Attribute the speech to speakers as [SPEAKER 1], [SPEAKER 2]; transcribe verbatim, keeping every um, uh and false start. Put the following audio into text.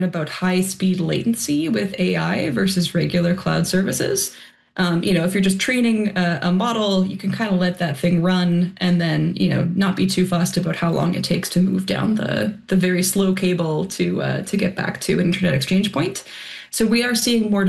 [SPEAKER 1] about high speed latency with A I versus regular cloud services. Um, you know, if you're just training a, a model, you can kind of let that thing run and then, you know, not be too fussed about how long it takes to move down the the very slow cable to uh, to get back to an internet exchange point. So we are seeing more